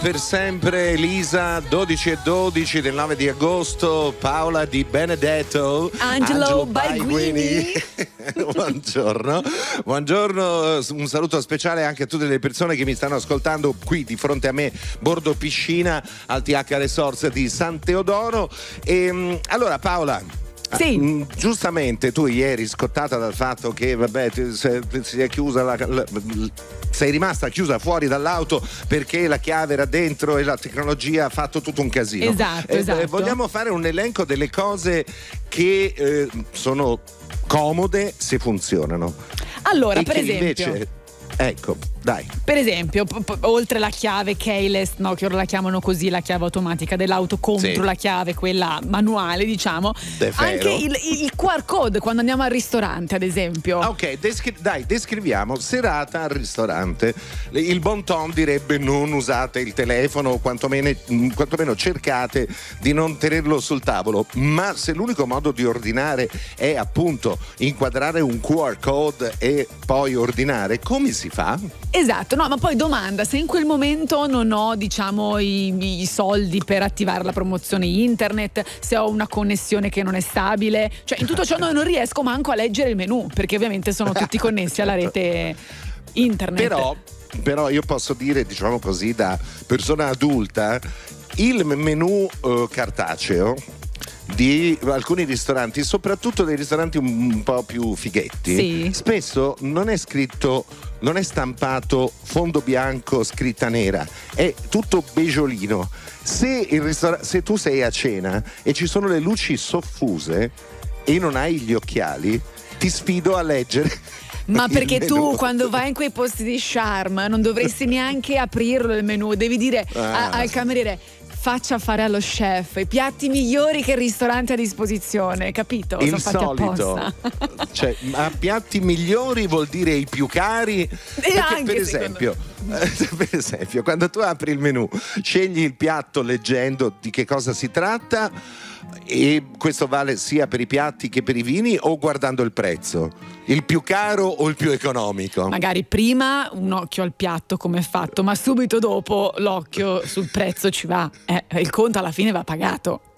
per sempre Elisa, 12:12 del 9 di agosto, Paola Di Benedetto, Angelo Baiguini. Buongiorno, un saluto speciale anche a tutte le persone che mi stanno ascoltando qui di fronte a me, bordo piscina al TH Resorts di San Teodoro. E allora Paola, sì. Giustamente tu ieri, scottata dal fatto che si è chiusa sei rimasta chiusa fuori dall'auto perché la chiave era dentro e la tecnologia ha fatto tutto un casino. Esatto. Vogliamo fare un elenco delle cose che sono comode se funzionano. Allora, e per che esempio, invece, ecco, dai. Per esempio, oltre la chiave keyless, no, che ora la chiamano così, la chiave automatica dell'auto contro la chiave, quella manuale, diciamo, anche il QR code quando andiamo al ristorante, ad esempio. Ok, descriviamo serata al ristorante. Il bon ton direbbe non usate il telefono, quantomeno cercate di non tenerlo sul tavolo, ma se l'unico modo di ordinare è appunto inquadrare un QR code e poi ordinare, come si fa? Esatto, no, ma poi domanda, se in quel momento non ho, diciamo, i soldi per attivare la promozione internet, se ho una connessione che non è stabile, cioè in tutto ciò non riesco manco a leggere il menù, perché ovviamente sono tutti connessi alla rete internet. Però io posso dire, diciamo così, da persona adulta, il menù cartaceo di alcuni ristoranti, soprattutto dei ristoranti un po' più fighetti, spesso non è scritto, non è stampato fondo bianco scritta nera, è tutto beggiolino. Se tu sei a cena e ci sono le luci soffuse e non hai gli occhiali, ti sfido a leggere. Ma perché tu quando vai in quei posti di charme non dovresti neanche aprirlo il menù, devi dire al cameriere: faccia fare allo chef i piatti migliori che il ristorante ha a disposizione, capito? Il sono fatti solito, apposta. cioè, ma piatti migliori vuol dire i più cari. Perché, per esempio, quando tu apri il menù, scegli il piatto leggendo di che cosa si tratta, e questo vale sia per i piatti che per i vini, o guardando il prezzo, il più caro o il più economico? Magari prima un occhio al piatto come è fatto, ma subito dopo l'occhio sul prezzo ci va, il conto alla fine va pagato.